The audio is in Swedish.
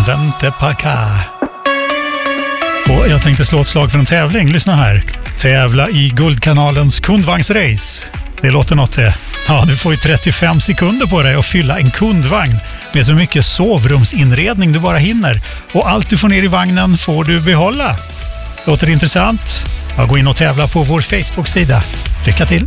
vente packa. Och jag tänkte slå ett slag för en tävling. Lyssna här. Tävla i Guldkanalens kundvagnsrace. Det låter något det. Ja, du får ju 35 sekunder på dig att fylla en kundvagn med så mycket sovrumsinredning du bara hinner. Och allt du får ner i vagnen får du behålla. Låter det intressant? Ja, gå in och tävla på vår Facebook-sida. Lycka till!